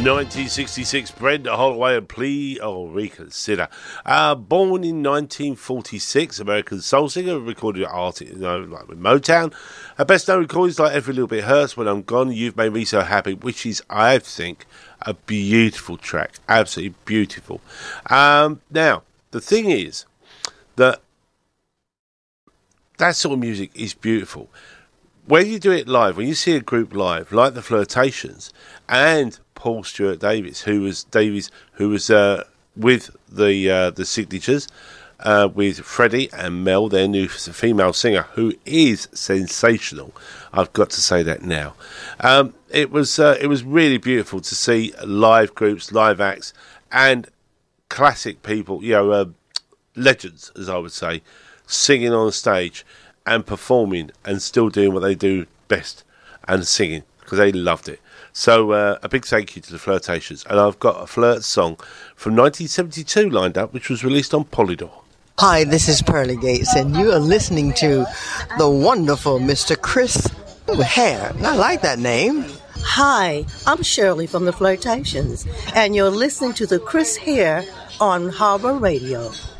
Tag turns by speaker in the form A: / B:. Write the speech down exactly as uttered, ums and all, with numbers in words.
A: nineteen sixty-six, Brenda Holloway and Plea or Reconsider. Uh, born in nineteen forty-six, American soul singer, recorded artist, you know, like with Motown. Her best known recordings like Every Little Bit Hurts, When I'm Gone, You've Made Me So Happy, which is, I think, a beautiful track. Absolutely beautiful. Um, now, the thing is that that sort of music is beautiful. When you do it live, when you see a group live, like the Flirtations, and Paul Stewart Davies, who was Davies, who was uh, with the uh, the Signatures, uh, with Freddie and Mel, their new female singer, who is sensational. I've got to say that now. Um, it was uh, it was really beautiful to see live groups, live acts, and classic people, you know, uh, legends, as I would say, singing on stage and performing and still doing what they do best and singing, because they loved it. So uh, a big thank you to the Flirtations. And I've got a Flirt song from nineteen seventy-two lined up, which was released on Polydor.
B: Hi, this is Pearly Gates, and you are listening to the wonderful Mister Chris Hare. I like that name.
C: Hi, I'm Shirley from the Flirtations, and you're listening to the Chris Hare on Harbor Radio.